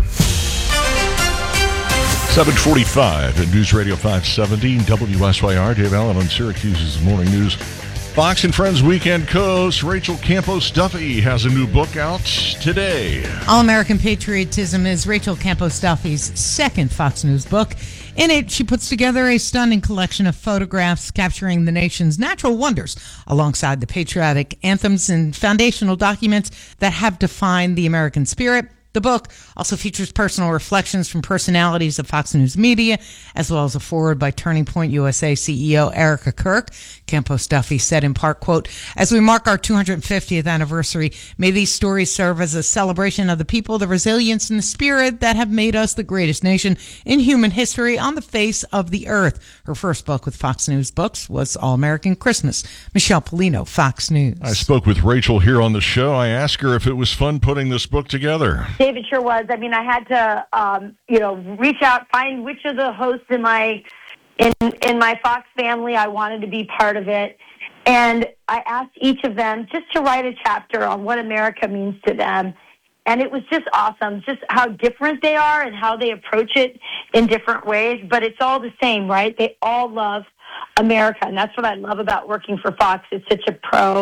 seven forty-five at News Radio five seventy W S Y R. Dave Allen on Syracuse's Morning News. Fox and Friends Weekend co-host Rachel Campos Duffy has a new book out today. All American Patriotism is Rachel Campos Duffy's second Fox News book. In it, she puts together a stunning collection of photographs capturing the nation's natural wonders alongside the patriotic anthems and foundational documents that have defined the American spirit. The book also features personal reflections from personalities of Fox News Media, as well as a foreword by Turning Point U S A C E O Erica Kirk. Campos Duffy said in part, quote, "As we mark our two hundred fiftieth anniversary, may these stories serve as a celebration of the people, the resilience, and the spirit that have made us the greatest nation in human history on the face of the earth." Her first book with Fox News Books was All American Christmas. Michelle Polino, Fox News. I spoke with Rachel here on the show. I asked her if it was fun putting this book together. David sure was. I mean, I had to, um, you know, reach out, find which of the hosts in my in in my Fox family I wanted to be part of it, and I asked each of them just to write a chapter on what America means to them, and it was just awesome, just how different they are and how they approach it in different ways. But it's all the same, right? They all love America, and that's what I love about working for Fox. It's such a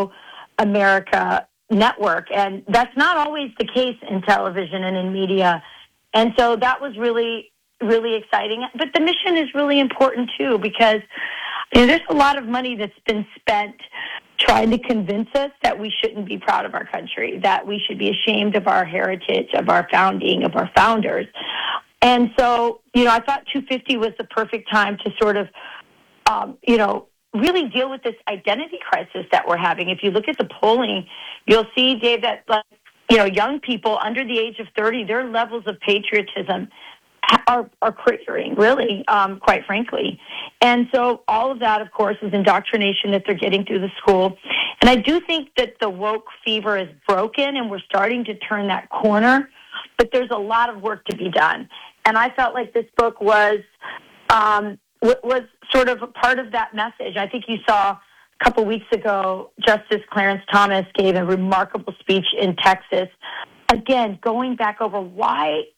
pro-America network, and that's not always the case in television and in media, and so that was really really exciting. But the mission is really important too, because you know, there's a lot of money that's been spent trying to convince us that we shouldn't be proud of our country, that we should be ashamed of our heritage, of our founding, of our founders. And so, you know, I thought two fifty was the perfect time to sort of um, you know really deal with this identity crisis that we're having. If you look at the polling, you'll see, Dave, that, like, you know, young people under the age of thirty, their levels of patriotism are, are cratering, really, um, quite frankly. And so all of that, of course, is indoctrination that they're getting through the school. And I do think that the woke fever is broken, and we're starting to turn that corner, but there's a lot of work to be done. And I felt like this book was um, was sort of a part of that message. I think you saw a couple weeks ago, Justice Clarence Thomas gave a remarkable speech in Texas, again, going back over why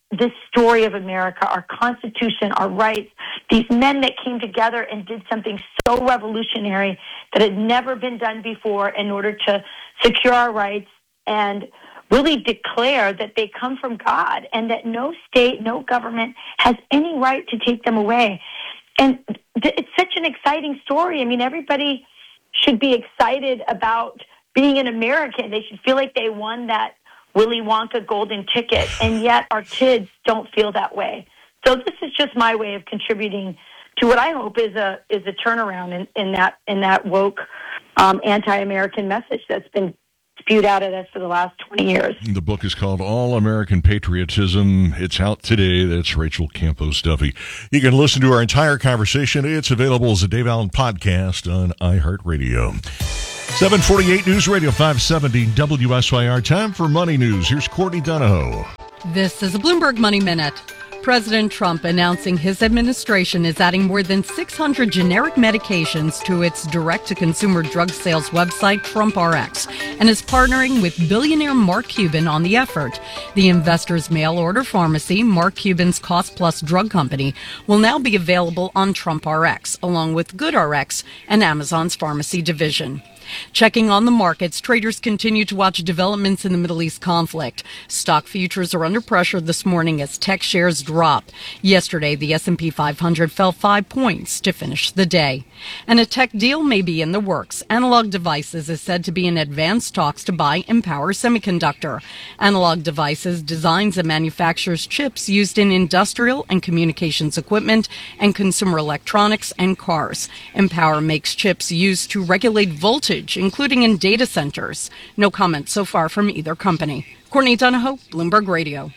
this story of America, our Constitution, our rights, these men that came together and did something so revolutionary that had never been done before in order to secure our rights and really declare that they come from God and that no state, no government has any right to take them away. And th- it's such an exciting story. I mean, everybody should be excited about being an American. They should feel like they won that Willy Wonka golden ticket, and yet our kids don't feel that way. So this is just my way of contributing to what I hope is a is a turnaround in, in that in that woke um, anti-American message that's been spewed out at us for the last twenty years. The book is called All American Patriotism. It's out today. That's Rachel Campos Duffy. You can listen to our entire conversation. It's available as a Dave Allen podcast on iHeartRadio. seven forty-eight News Radio five seventy W S Y R. Time for Money News. Here's Courtney Donahoe. This is a Bloomberg Money Minute. President Trump announcing his administration is adding more than six hundred generic medications to its direct-to-consumer drug sales website, TrumpRx, and is partnering with billionaire Mark Cuban on the effort. The investor's mail-order pharmacy, Mark Cuban's cost-plus drug company, will now be available on TrumpRx, along with GoodRx and Amazon's pharmacy division. Checking on the markets, traders continue to watch developments in the Middle East conflict. Stock futures are under pressure this morning as tech shares drop. Yesterday, the S and P five hundred fell five points to finish the day. And a tech deal may be in the works. Analog Devices is said to be in advanced talks to buy Empower Semiconductor. Analog Devices designs and manufactures chips used in industrial and communications equipment and consumer electronics and cars. Empower makes chips used to regulate voltage, including in data centers. No comment so far from either company. Courtney Donahoe, Bloomberg Radio.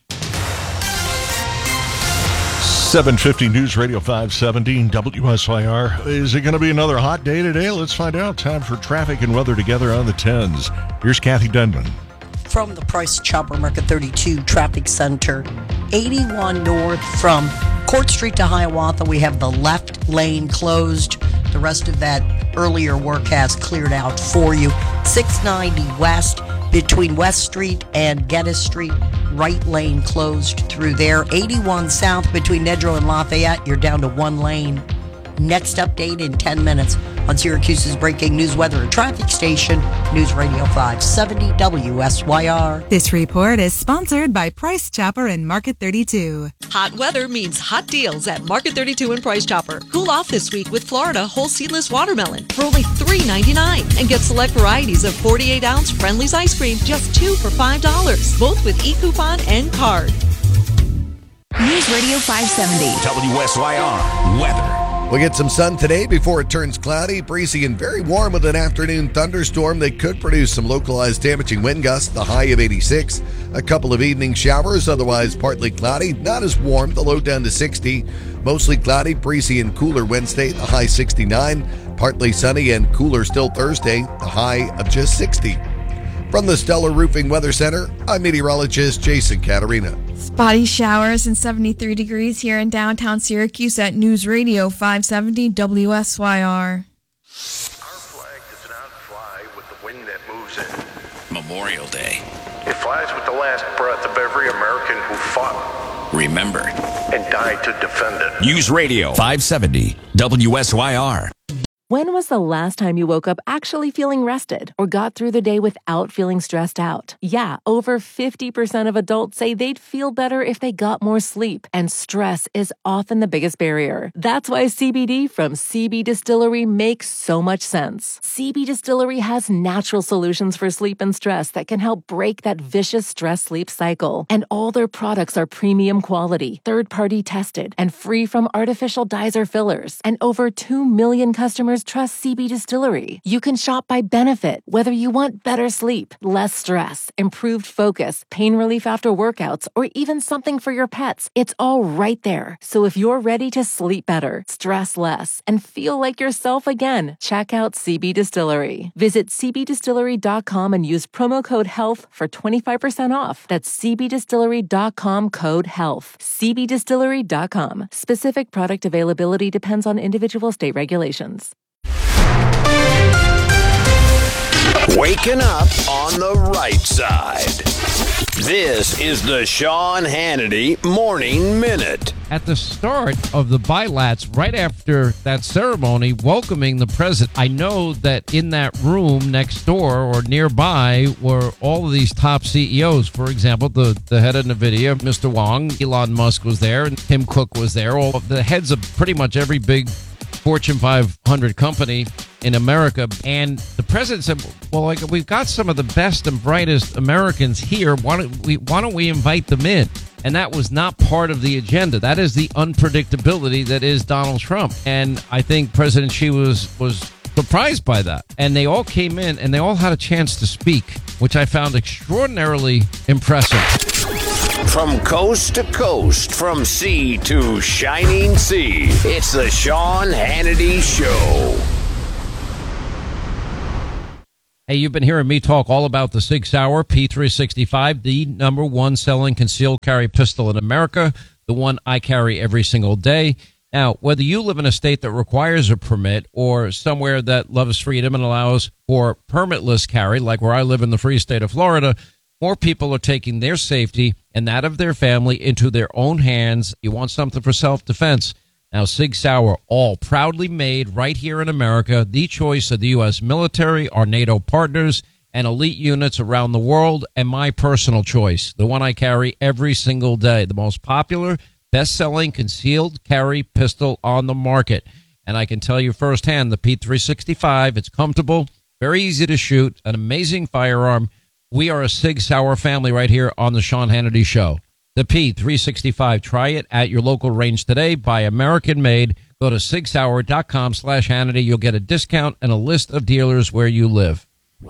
seven fifty News Radio five seventy W S Y R. Is it going to be another hot day today? Let's find out. Time for traffic and weather together on the tens. Here's Kathy Denman. From the Price Chopper Market thirty-two Traffic Center, eighty-one north from Court Street to Hiawatha, we have the left lane closed. The rest of that earlier work has cleared out for you. six ninety west between West Street and Geddes Street, right lane closed through there. eighty-one south between Nedrow and Lafayette, you're down to one lane. Next update in ten minutes on Syracuse's breaking news weather and traffic station, News Radio five seventy W S Y R. This report is sponsored by Price Chopper and Market thirty-two. Hot weather means hot deals at Market thirty-two and Price Chopper. Cool off this week with Florida whole seedless watermelon for only three ninety-nine, and get select varieties of forty-eight ounce Friendly's ice cream, just two for five dollars, both with e-coupon and card. News Radio five seventy W S Y R weather. We'll get some sun today before it turns cloudy, breezy, and very warm with an afternoon thunderstorm that could produce some localized damaging wind gusts, the high of eighty-six. A couple of evening showers, otherwise partly cloudy, not as warm, the low down to sixty. Mostly cloudy, breezy, and cooler Wednesday, the high sixty-nine. Partly sunny and cooler still Thursday, the high of just sixty. From the Stellar Roofing Weather Center, I'm meteorologist Jason Caterina. Spotty showers and seventy-three degrees here in downtown Syracuse at News Radio five seventy W S Y R. Our flag does not fly with the wind that moves it. Memorial Day. It flies with the last breath of every American who fought, remembered, and died to defend it. News Radio five seventy W S Y R. When was the last time you woke up actually feeling rested or got through the day without feeling stressed out? Yeah, over fifty percent of adults say they'd feel better if they got more sleep, and stress is often the biggest barrier. That's why C B D from C B Distillery makes so much sense. C B Distillery has natural solutions for sleep and stress that can help break that vicious stress-sleep cycle. And all their products are premium quality, third-party tested, and free from artificial dyes or fillers. And over two million customers trust C B Distillery. You can shop by benefit, whether you want better sleep, less stress, improved focus, pain relief after workouts, or even something for your pets. It's all right there. So if you're ready to sleep better, stress less, and feel like yourself again, check out C B Distillery. Visit c b distillery dot com and use promo code HEALTH for twenty-five percent off. That's c b distillery dot com code HEALTH. c b distillery dot com. Specific product availability depends on individual state regulations. Waking up on the right side. This is the Sean Hannity Morning Minute. At the start of the bilats, right after that ceremony welcoming the president, I know that in that room next door or nearby were all of these top C E Os. For example, the, the head of NVIDIA, Mister Wang, Elon Musk was there, and Tim Cook was there. All of the heads of pretty much every big Fortune five hundred company in America. And the president said, well, like, we've got some of the best and brightest Americans here. Why don't we, why don't we invite them in? And that was not part of the agenda. That is the unpredictability that is Donald Trump. And I think President Xi was, was surprised by that. And they all came in and they all had a chance to speak, which I found extraordinarily impressive. From coast to coast, from sea to shining sea, it's the Sean Hannity Show. Hey, you've been hearing me talk all about the Sig Sauer P three sixty-five, the number one selling concealed carry pistol in America, the one I carry every single day. Now, whether you live in a state that requires a permit or somewhere that loves freedom and allows for permitless carry, like where I live in the free state of Florida, more people are taking their safety and that of their family into their own hands. You want something for self-defense. Now, Sig Sauer, all proudly made right here in America, the choice of the U S military, our NATO partners, and elite units around the world, and my personal choice, the one I carry every single day, the most popular, best-selling concealed carry pistol on the market. And I can tell you firsthand, the P three sixty-five, it's comfortable, very easy to shoot, an amazing firearm. We are a Sig Sauer family right here on the Sean Hannity Show. The P three sixty-five. Try it at your local range today. Buy American made. Go to sig sauer dot com slash Hannity. You'll get a discount and a list of dealers where you live.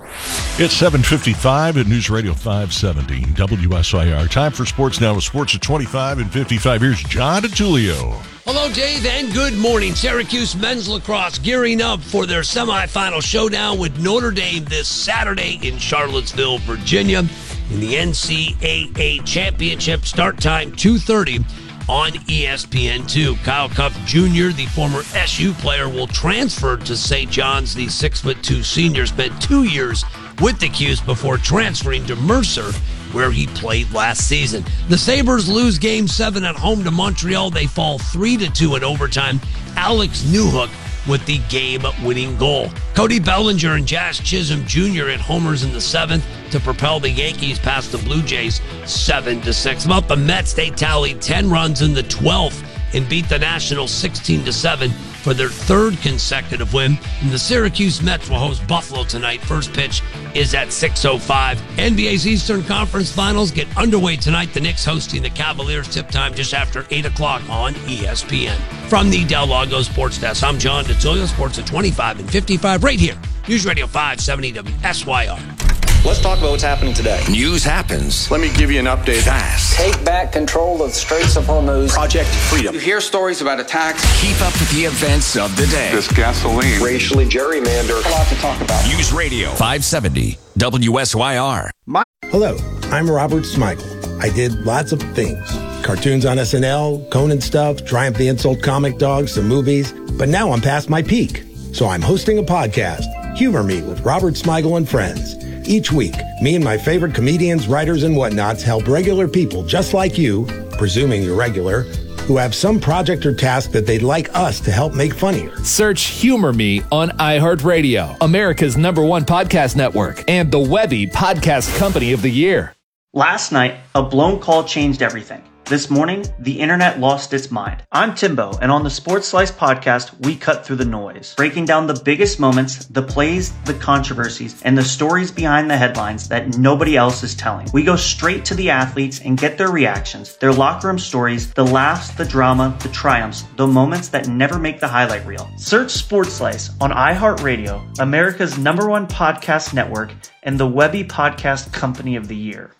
It's seven fifty-five at News Radio five seventy W S I R. Time for sports now with sports at twenty-five and fifty-five. Here's John DeTulio. Hello, Dave, and good morning. Syracuse men's lacrosse gearing up for their semifinal showdown with Notre Dame this Saturday in Charlottesville, Virginia. In the N C A A Championship, start time two thirty on E S P N two. Kyle Cuff Junior, the former S U player, will transfer to Saint John's. The six foot two senior spent two years with the Cuse before transferring to Mercer, where he played last season. The Sabres lose Game seven at home to Montreal. They fall three to two in overtime. Alex Newhook with the game-winning goal. Cody Bellinger and Jazz Chisholm Junior hit homers in the seventh to propel the Yankees past the Blue Jays seven to six. About the Mets, they tallied ten runs in the twelfth and beat the Nationals sixteen to seven for their third consecutive win. And the Syracuse Mets will host Buffalo tonight. First pitch is at six oh five. N B A's Eastern Conference Finals get underway tonight. The Knicks hosting the Cavaliers. Tip time just after eight o'clock on E S P N. From the Del Lago Sports Desk, I'm John DeTulio. Sports at twenty-five and fifty-five right here. News Radio five seventy W S Y R. Let's talk about what's happening today. News happens. Let me give you an update. Fast. Take back control of the Straits of Hormuz. Project Freedom. You hear stories about attacks. Keep up with the events of the day. This gasoline. Racially gerrymandered. A lot to talk about. News Radio five seventy W S Y R. My- Hello, I'm Robert Smigel. I did lots of things. Cartoons on S N L, Conan stuff, Triumph the Insult comic dogs, some movies. But now I'm past my peak. So I'm hosting a podcast, Humor Me with Robert Smigel and Friends. Each week, me and my favorite comedians, writers, and whatnots help regular people just like you, presuming you're regular, who have some project or task that they'd like us to help make funnier. Search Humor Me on iHeartRadio, America's number one podcast network, and the Webby Podcast Company of the Year. Last night, a blown call changed everything. This morning, the internet lost its mind. I'm Timbo, and on the Sports Slice podcast, we cut through the noise, breaking down the biggest moments, the plays, the controversies, and the stories behind the headlines that nobody else is telling. We go straight to the athletes and get their reactions, their locker room stories, the laughs, the drama, the triumphs, the moments that never make the highlight reel. Search Sports Slice on iHeartRadio, America's number one podcast network, and the Webby Podcast Company of the Year.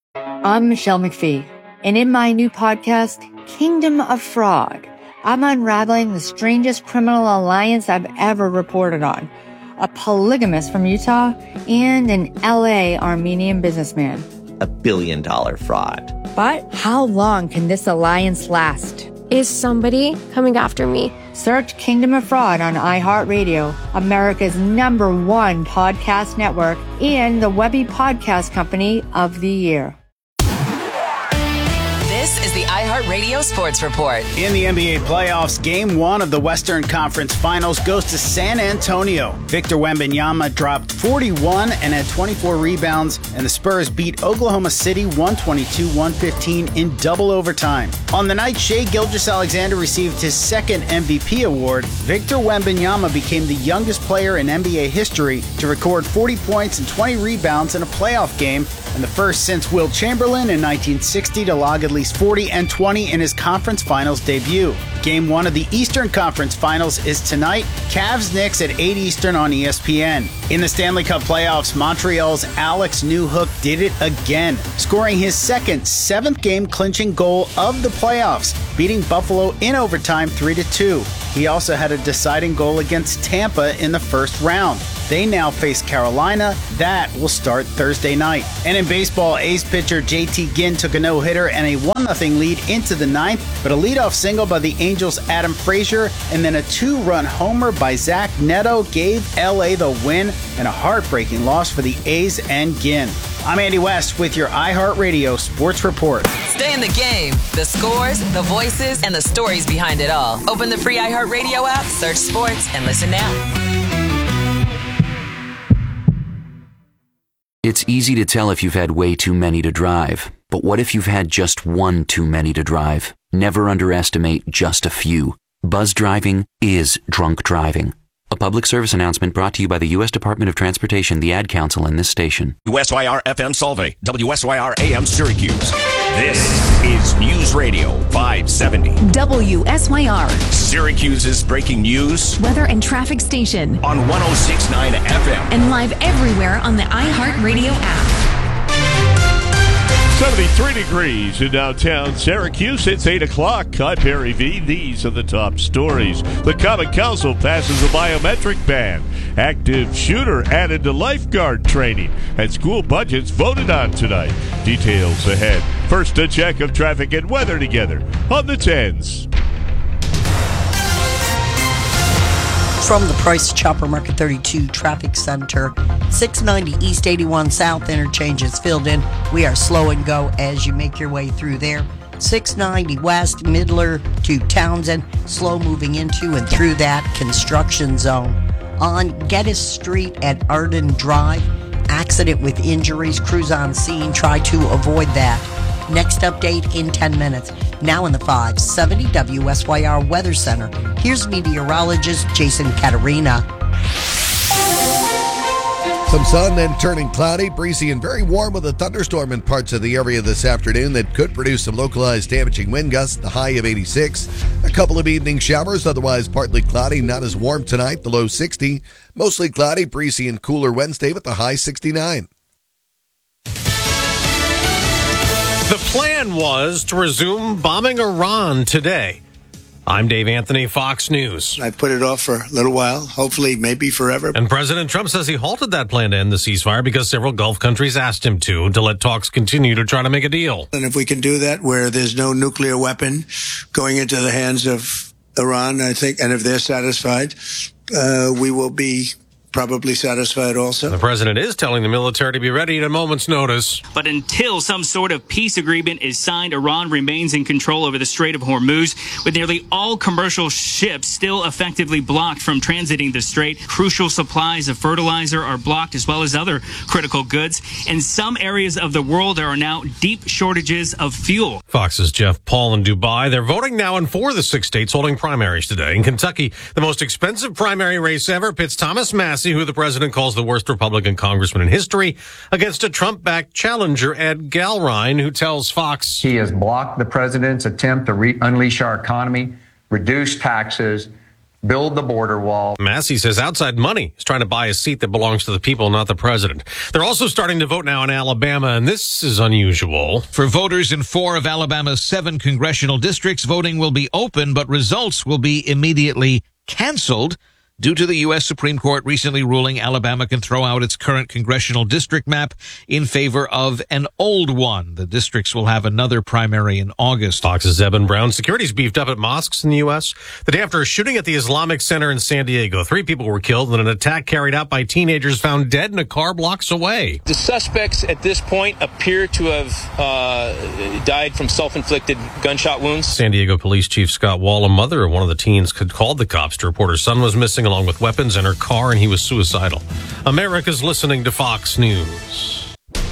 I'm Michelle McPhee. And in my new podcast, Kingdom of Fraud, I'm unraveling the strangest criminal alliance I've ever reported on. A polygamist from Utah and an L A Armenian businessman. A billion dollar fraud. But how long can this alliance last? Is somebody coming after me? Search Kingdom of Fraud on iHeartRadio, America's number one podcast network, and the Webby Podcast Company of the Year. This is the iHeartRadio Sports Report. In the N B A playoffs, game one of the Western Conference Finals goes to San Antonio. Victor Wembanyama dropped forty-one and had twenty-four rebounds, and the Spurs beat Oklahoma City one twenty-two to one fifteen in double overtime. On the night Shai Gilgeous-Alexander received his second M V P award, Victor Wembanyama became the youngest player in N B A history to record forty points and twenty rebounds in a playoff game, and the first since Wilt Chamberlain in nineteen sixty to log at least forty and twenty in his conference finals debut. Game one of the Eastern Conference Finals is tonight. Cavs-Knicks at eight Eastern on E S P N. In the Stanley Cup playoffs, Montreal's Alex Newhook did it again, scoring his second seventh game clinching goal of the playoffs, beating Buffalo in overtime three to two. He also had a deciding goal against Tampa in the first round. They now face Carolina. That will start Thursday night. And in baseball, ace pitcher J T Ginn took a no-hitter and a one nothing lead into the ninth, but a leadoff single by the Angels' Adam Frazier and then a two-run homer by Zach Neto gave L A the win, and a heartbreaking loss for the A's and Ginn. I'm Andy West with your iHeartRadio Sports Report. Stay in the game. The scores, the voices, and the stories behind it all. Open the free iHeartRadio app, search sports, and listen now. It's easy to tell if you've had way too many to drive. But what if you've had just one too many to drive? Never underestimate just a few. Buzz driving is drunk driving. A public service announcement brought to you by the U S Department of Transportation, the Ad Council, and this station. W S Y R F M Solvay, W S Y R A M Syracuse. This is News Radio five seventy. W S Y R. Syracuse's breaking news. Weather and traffic station. On one oh six point nine F M. And live everywhere on the iHeartRadio app. seventy-three degrees in downtown Syracuse. It's eight o'clock. I'm Perry V. These are the top stories. The Common Council passes a biometric ban. Active shooter added to lifeguard training. And school budgets voted on tonight. Details ahead. First, a check of traffic and weather together on the tens. From the Price Chopper Market thirty-two Traffic Center, six ninety East eighty-one South interchange is filled in. We are slow and go as you make your way through there. six ninety West Midler to Townsend, slow moving into and through that construction zone. On Geddes Street at Arden Drive, accident with injuries, crews on scene, try to avoid that. Next update in ten minutes. Now in the five seventy W S Y R Weather Center, here's meteorologist Jason Caterina. Some sun, then turning cloudy, breezy, and very warm with a thunderstorm in parts of the area this afternoon that could produce some localized damaging wind gusts, the high of eighty-six. A couple of evening showers, otherwise partly cloudy, not as warm tonight, the low sixty. Mostly cloudy, breezy, and cooler Wednesday with the high sixty-nine. The plan was to resume bombing Iran today. I'm Dave Anthony, Fox News. I put it off for a little while, hopefully maybe forever. And President Trump says he halted that plan to end the ceasefire because several Gulf countries asked him to, to let talks continue to try to make a deal. And if we can do that where there's no nuclear weapon going into the hands of Iran, I think, and if they're satisfied, uh, we will be probably satisfied also. The president is telling the military to be ready at a moment's notice. But until some sort of peace agreement is signed, Iran remains in control over the Strait of Hormuz, with nearly all commercial ships still effectively blocked from transiting the strait. Crucial supplies of fertilizer are blocked, as well as other critical goods. In some areas of the world, there are now deep shortages of fuel. Fox's Jeff Paul in Dubai. They're voting now in four of the six states holding primaries today. In Kentucky, the most expensive primary race ever pits Thomas Massie, who the president calls the worst Republican congressman in history, against a Trump-backed challenger, Ed Galrine, who tells Fox he has blocked the president's attempt to re- unleash our economy, reduce taxes, build the border wall. Massie says outside money is trying to buy a seat that belongs to the people, not the president. They're also starting to vote now in Alabama, and this is unusual. For voters in four of Alabama's seven congressional districts, voting will be open, but results will be immediately canceled. due to the U S Supreme Court recently ruling Alabama can throw out its current congressional district map in favor of an old one. The districts will have another primary in August. Fox's Eben Brown. Security's beefed up at mosques in the U S the day after a shooting at the Islamic Center in San Diego. Three people were killed in an attack carried out by teenagers found dead in a car blocks away. The suspects at this point appear to have uh, died from self-inflicted gunshot wounds. San Diego Police Chief Scott Wall, a mother of one of the teens, could called the cops to report her son was missing along with weapons in her car and he was suicidal. America's listening to Fox News.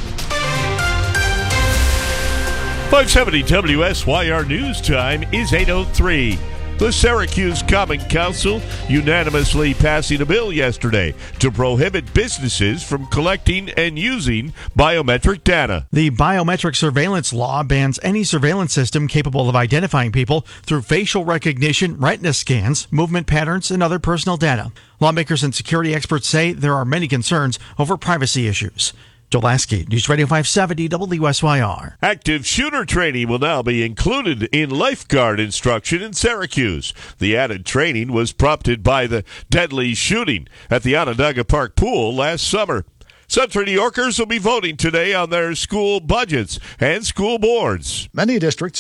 five seventy W S Y R News Time is eight oh three. The Syracuse Common Council unanimously passing a bill yesterday to prohibit businesses from collecting and using biometric data. The biometric surveillance law bans any surveillance system capable of identifying people through facial recognition, retina scans, movement patterns, and other personal data. Lawmakers and security experts say there are many concerns over privacy issues. Joel Lasky, News Radio five seventy W S Y R. Active shooter training will now be included in lifeguard instruction in Syracuse. The added training was prompted by the deadly shooting at the Onondaga Park pool last summer. Central New Yorkers will be voting today on their school budgets and school boards. Many districts